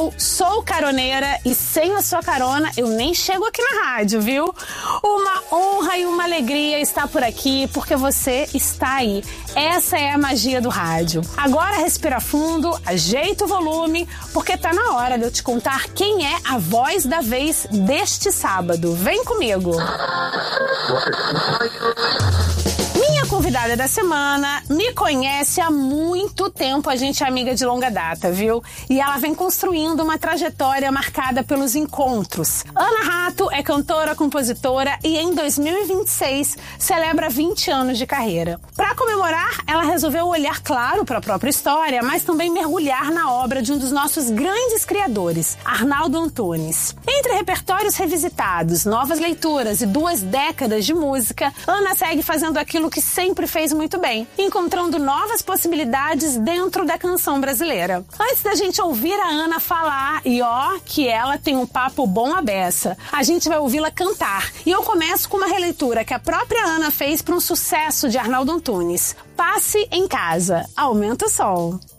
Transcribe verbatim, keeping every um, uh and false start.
Eu sou caroneira e sem a sua carona eu nem chego aqui na rádio, viu? Uma honra e uma alegria estar por aqui porque você está aí. Essa é a magia do rádio. Agora respira fundo, ajeita o volume, porque tá na hora de eu te contar quem é a voz da vez deste sábado. Vem comigo! Minha convidada da semana me conhece há muito tempo, a gente é amiga de longa data, viu? E ela vem construindo uma trajetória marcada pelos encontros. Ana Rato é cantora, compositora e em dois mil e vinte e seis celebra vinte anos de carreira. Para comemorar, ela resolveu olhar claro para a própria história, mas também mergulhar na obra de um dos nossos grandes criadores, Arnaldo Antunes. Entre repertórios revisitados, novas leituras e duas décadas de música, Ana segue fazendo aquilo que sempre fez muito bem, encontrando novas possibilidades dentro da canção brasileira. Antes da gente ouvir a Ana falar, e ó, que ela tem um papo bom à beça, a gente vai ouvi-la cantar. E eu começo com uma releitura que a própria Ana fez para um sucesso de Arnaldo Antunes. Passe em Casa. Aumenta o som.